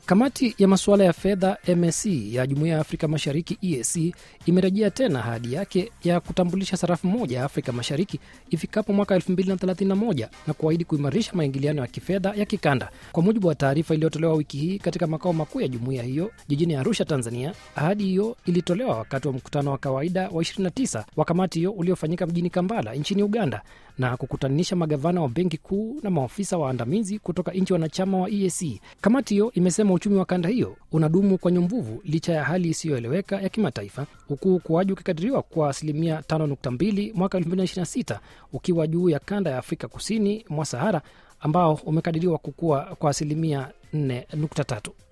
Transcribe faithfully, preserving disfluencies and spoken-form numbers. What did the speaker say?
Kamati ya masuala ya fedha M A C ya Jumuiya ya Afrika Mashariki E A C imerejea tena ahadi yake ya kutambulisha sarafu moja ya Afrika Mashariki ifikapo mwaka elfu mbili thelathini na moja na kuahidi kuimarisha maingiliano ya kifedha ya kikanda. Kwa mujibu wa taarifa iliyotolewa wiki hii katika makao makuu ya jumuiya hiyo jijini Arusha, Tanzania, ahadi hiyo ilitolewa wakati wa mkutano wa kawaida wa ishirini na tisa wa kamati hiyo uliofanyika mjini Kampala nchini Uganda na kukutanisha magavana wa benki kuu na maofisa waandamizi kutoka nchi wanachama wa E A C. Kamati hiyo imesema uchumi wa kanda hiyo unadumu kwa nyumbuvu licha ya hali isiyoeleweka ya kimataifa, huku ukuaji ukikadiriwa kwa asilimia tano nukta mbili mwaka elfu mbili ishirini na sita ukiwa juu ya kanda ya Afrika Kusini mwa Sahara ambao umekadiriwa kukua kwa asilimia nne nukta tatu.